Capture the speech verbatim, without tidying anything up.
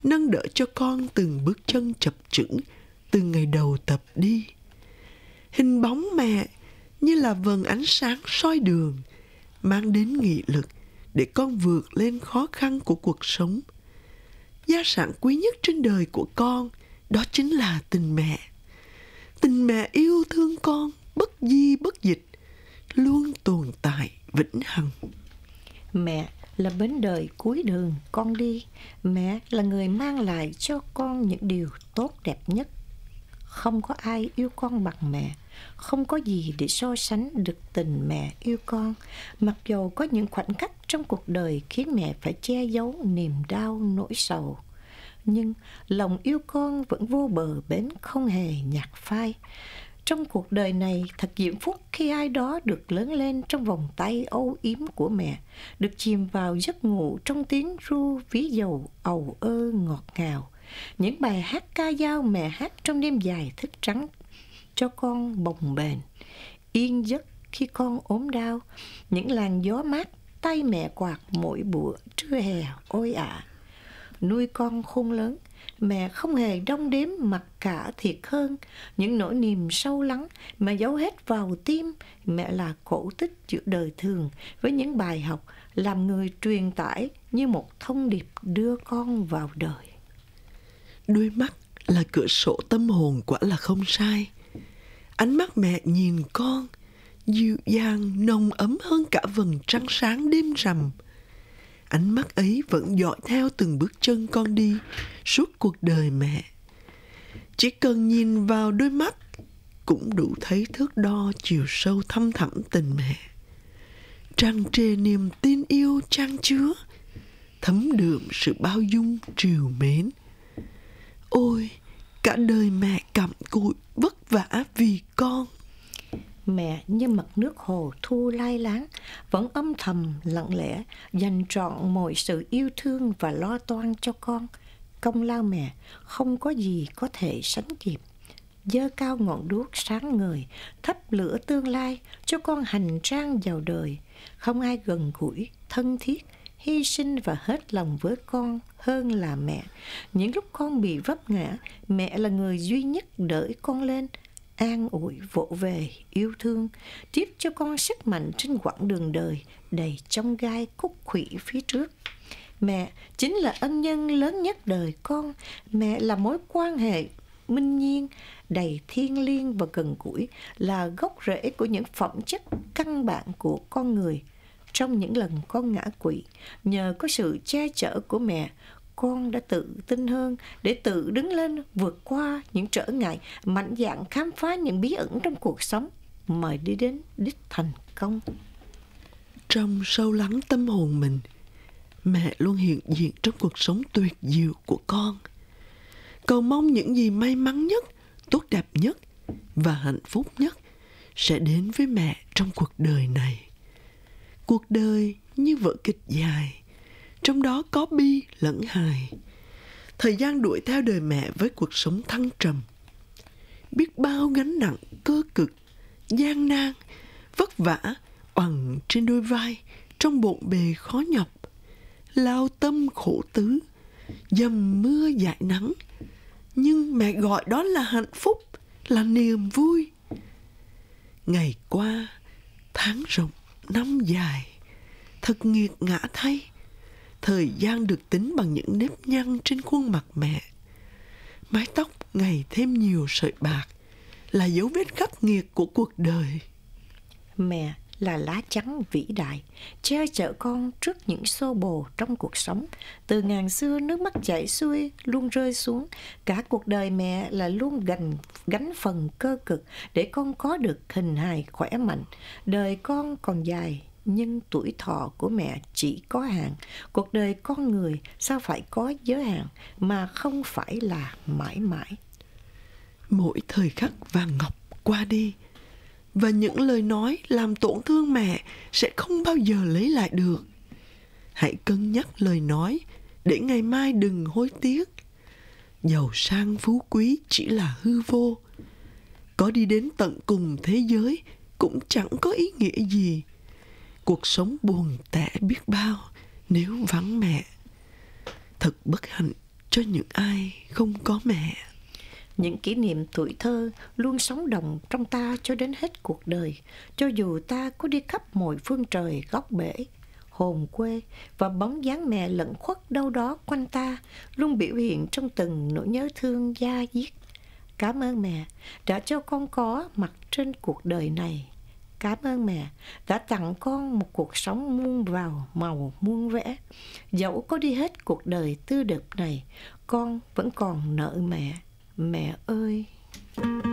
nâng đỡ cho con từng bước chân chập chững từ ngày đầu tập đi. Hình bóng mẹ như là vầng ánh sáng soi đường, mang đến nghị lực để con vượt lên khó khăn của cuộc sống. Gia sản quý nhất trên đời của con đó chính là tình mẹ. Tình mẹ yêu thương con bất di bất dịch, luôn tồn tại vĩnh hằng. Mẹ là bến đời cuối đường con đi. Mẹ là người mang lại cho con những điều tốt đẹp nhất. Không có ai yêu con bằng mẹ. Không có gì để so sánh được tình mẹ yêu con. Mặc dù có những khoảnh khắc trong cuộc đời khiến mẹ phải che giấu niềm đau nỗi sầu, nhưng lòng yêu con vẫn vô bờ bến, không hề nhạt phai. Trong cuộc đời này thật diễm phúc khi ai đó được lớn lên trong vòng tay âu yếm của mẹ, được chìm vào giấc ngủ trong tiếng ru ví dầu ầu ơ ngọt ngào. Những bài hát ca dao mẹ hát trong đêm dài thức trắng cho con bồng bềnh, yên giấc khi con ốm đau. Những làn gió mát tay mẹ quạt mỗi bữa trưa hè ôi ả. À. Nuôi con khôn lớn, mẹ không hề đong đếm mặc cả thiệt hơn. Những nỗi niềm sâu lắng mẹ giấu hết vào tim. Mẹ là cổ tích giữa đời thường với những bài học làm người truyền tải như một thông điệp đưa con vào đời. Đôi mắt là cửa sổ tâm hồn quả là không sai. Ánh mắt mẹ nhìn con dịu dàng nồng ấm hơn cả vầng trăng sáng đêm rằm. Ánh mắt ấy vẫn dõi theo từng bước chân con đi suốt cuộc đời mẹ. Chỉ cần nhìn vào đôi mắt cũng đủ thấy thước đo chiều sâu thăm thẳm tình mẹ. Tràn trề niềm tin yêu chan chứa, thấm đượm sự bao dung trìu mến. Ôi, cả đời mẹ cặm cụi vất vả vì con. Mẹ như mặt nước hồ thu lai láng, vẫn âm thầm lặng lẽ dành trọn mọi sự yêu thương và lo toan cho con. Công lao mẹ không có gì có thể sánh kịp. Giơ cao ngọn đuốc sáng ngời, thắp lửa tương lai cho con hành trang vào đời. Không ai gần gũi, thân thiết, hy sinh và hết lòng với con hơn là mẹ. Những lúc con bị vấp ngã, mẹ là người duy nhất đỡ con lên, an ủi vỗ về yêu thương, tiếp cho con sức mạnh trên quãng đường đời đầy chông gai khúc khuỷu phía trước. Mẹ chính là ân nhân lớn nhất đời con. Mẹ là mối quan hệ minh nhiên, đầy thiêng liêng và gần gũi, là gốc rễ của những phẩm chất căn bản của con người. Trong những lần con ngã quỵ, nhờ có sự che chở của mẹ, con đã tự tin hơn để tự đứng lên vượt qua những trở ngại, mạnh dạn khám phá những bí ẩn trong cuộc sống mà đi đến đích thành công. Trong sâu lắng tâm hồn mình, mẹ luôn hiện diện trong cuộc sống tuyệt diệu của con. Cầu mong những gì may mắn nhất, tốt đẹp nhất và hạnh phúc nhất sẽ đến với mẹ trong cuộc đời này. Cuộc đời như vở kịch dài, trong đó có bi lẫn hài. Thời gian đuổi theo đời mẹ với cuộc sống thăng trầm. Biết bao gánh nặng cơ cực, gian nan, vất vả oằn trên đôi vai trong bộn bề khó nhọc. Lao tâm khổ tứ, dầm mưa dãi nắng. Nhưng mẹ gọi đó là hạnh phúc, là niềm vui. Ngày qua, tháng rộng, năm dài, thật nghiệt ngã thay. Thời gian được tính bằng những nếp nhăn trên khuôn mặt mẹ. Mái tóc ngày thêm nhiều sợi bạc, là dấu vết khắc nghiệt của cuộc đời. Mẹ là lá chắn vĩ đại, che chở con trước những xô bồ trong cuộc sống. Từ ngàn xưa nước mắt chảy xuôi luôn rơi xuống. Cả cuộc đời mẹ là luôn gánh, gánh phần cơ cực để con có được hình hài khỏe mạnh. Đời con còn dài, nhưng tuổi thọ của mẹ chỉ có hạn. Cuộc đời con người sao phải có giới hạn mà không phải là mãi mãi. Mỗi thời khắc vàng ngọc qua đi, và những lời nói làm tổn thương mẹ sẽ không bao giờ lấy lại được. Hãy cân nhắc lời nói để ngày mai đừng hối tiếc. Giàu sang phú quý chỉ là hư vô. Có đi đến tận cùng thế giới cũng chẳng có ý nghĩa gì. Cuộc sống buồn tẻ biết bao nếu vắng mẹ. Thật bất hạnh cho những ai không có mẹ. Những kỷ niệm tuổi thơ luôn sống động trong ta cho đến hết cuộc đời, cho dù ta có đi khắp mọi phương trời góc bể. Hồn quê và bóng dáng mẹ lẫn khuất đâu đó quanh ta, luôn biểu hiện trong từng nỗi nhớ thương da diết. Cảm ơn mẹ đã cho con có mặt trên cuộc đời này. Cảm ơn mẹ đã tặng con một cuộc sống muôn vào màu muôn vẻ. Dẫu có đi hết cuộc đời tươi đẹp này, con vẫn còn nợ mẹ. Mẹ ơi!